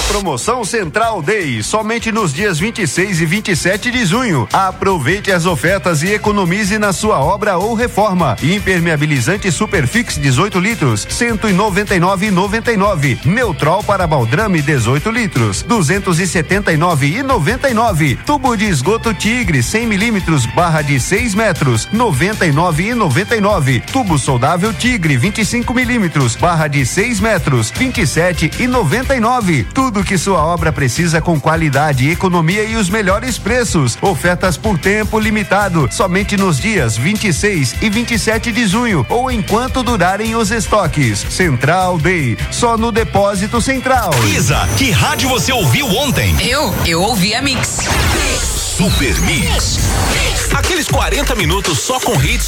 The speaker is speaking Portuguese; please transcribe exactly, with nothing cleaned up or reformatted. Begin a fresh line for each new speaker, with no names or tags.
Promoção Central Day, somente nos dias vinte e seis e vinte e sete de junho. Aproveite as ofertas e economize na sua obra ou reforma. Impermeabilizante Superfix dezoito litros, cento e noventa e nove reais e noventa e nove centavos. Neutrol para baldrame dezoito litros, duzentos e setenta e nove reais e noventa e nove centavos. Tubo de esgoto Tigre cem milímetros, barra de seis metros, noventa e nove reais e noventa e nove centavos. Tubo soldável Tigre vinte e cinco milímetros, barra de seis metros, vinte e sete reais e noventa e nove centavos. Tudo que sua obra precisa com qualidade, economia e os melhores preços. Ofertas por tempo limitado, somente nos dias vinte e seis e vinte e sete de junho ou enquanto durarem os estoques. Central Day, só no Depósito Central.
Isa, que rádio você ouviu ontem?
Eu? Eu ouvi a Mix.
Super Mix. Aqueles quarenta minutos só com hits